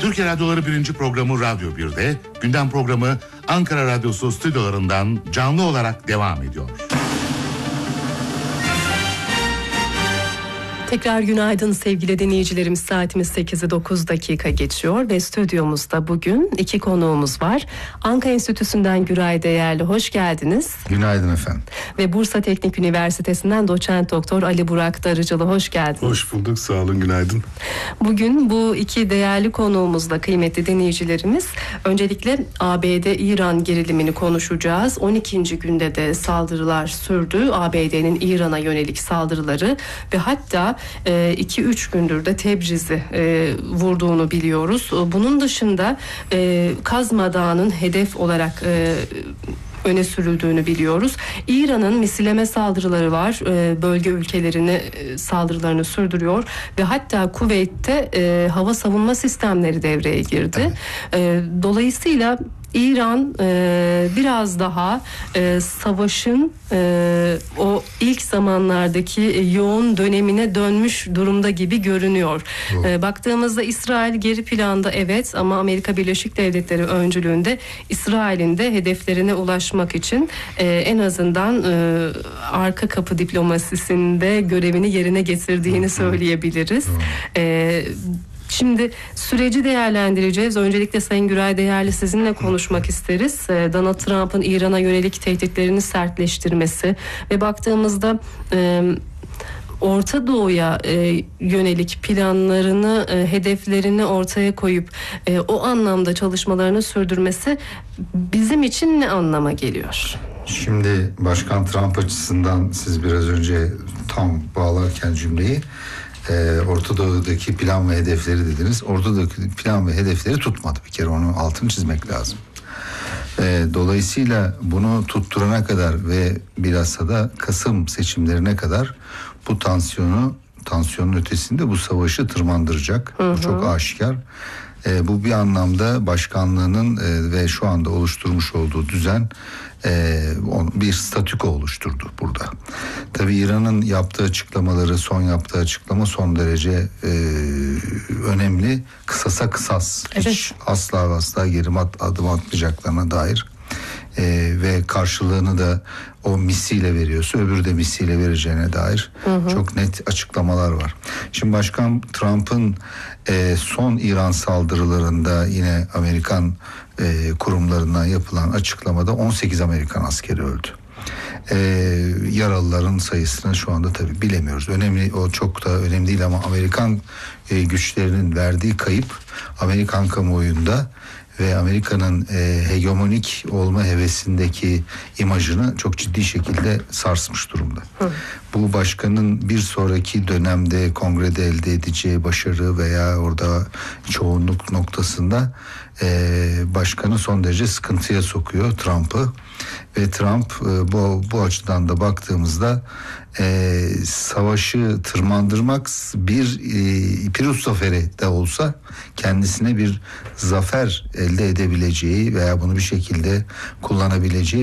Türkiye Radyoları 1. programı Radyo 1'de, gündem programı Ankara Radyosu stüdyolarından canlı olarak devam ediyor. Tekrar günaydın sevgili dinleyicilerimiz. Saatimiz 8'i 9 dakika geçiyor ve stüdyomuzda bugün iki konuğumuz var. Anka Enstitüsü'nden Güray Değerli, hoş geldiniz. Günaydın efendim. Ve Bursa Teknik Üniversitesi'nden Doçent Doktor Ali Burak Darıcılı, hoş geldiniz. Hoş bulduk, sağ olun, günaydın. Bugün bu iki değerli konuğumuzla kıymetli dinleyicilerimiz, öncelikle ABD-İran gerilimini konuşacağız. 12. günde de saldırılar sürdü. ABD'nin İran'a yönelik saldırıları ve hatta 2-3 gündür de Tebriz'i vurduğunu biliyoruz. Bunun dışında Kazma Dağı'nın hedef olarak öne sürüldüğünü biliyoruz. İran'ın misilleme saldırıları var. Bölge ülkelerine saldırılarını sürdürüyor ve hatta Kuveyt'te hava savunma sistemleri devreye girdi. Dolayısıyla İran biraz daha savaşın o ilk zamanlardaki yoğun dönemine dönmüş durumda gibi görünüyor. Baktığımızda İsrail geri planda, evet, ama Amerika Birleşik Devletleri öncülüğünde İsrail'in de hedeflerine ulaşmak için en azından arka kapı diplomasisinde görevini yerine getirdiğini söyleyebiliriz. Şimdi süreci değerlendireceğiz. Öncelikle Sayın Güray Değerli, sizinle konuşmak isteriz. Donald Trump'ın İran'a yönelik tehditlerini sertleştirmesi ve baktığımızda Orta Doğu'ya yönelik planlarını, hedeflerini ortaya koyup o anlamda çalışmalarını sürdürmesi bizim için ne anlama geliyor? Şimdi Başkan Trump açısından siz biraz önce tam bağlarken cümleyi Orta Doğu'daki plan ve hedefleri dediniz. Orta Doğu'daki plan ve hedefleri tutmadı. Bir kere onun altını çizmek lazım. Dolayısıyla bunu tutturana kadar ve bilhassa da Kasım seçimlerine kadar bu tansiyonun ötesinde bu savaşı tırmandıracak. Bu çok aşikar. Bu bir anlamda başkanlığının ve şu anda oluşturmuş olduğu düzen bir statüko oluşturdu burada. Tabii İran'ın yaptığı açıklamaları, yaptığı açıklama son derece önemli. Kısasa kısas. Evet. Hiç asla geri adım atmayacaklarına dair ve karşılığını da o misiyle veriyorsa öbürü de misiyle vereceğine dair çok net açıklamalar var. Şimdi Başkan Trump'ın son İran saldırılarında yine Amerikan kurumlarından yapılan açıklamada 18 Amerikan askeri öldü. Yaralıların sayısını şu anda tabii bilemiyoruz. O çok da önemli değil ama Amerikan güçlerinin verdiği kayıp Amerikan kamuoyunda ve Amerika'nın hegemonik olma hevesindeki imajını çok ciddi şekilde sarsmış durumda. Bu başkanın bir sonraki dönemde kongrede elde edeceği başarı veya orada çoğunluk noktasında başkanı son derece sıkıntıya sokuyor Trump'ı. Ve Trump bu açıdan da baktığımızda savaşı tırmandırmak bir Pirus zaferi de olsa kendisine bir zafer elde edebileceği veya bunu bir şekilde kullanabileceği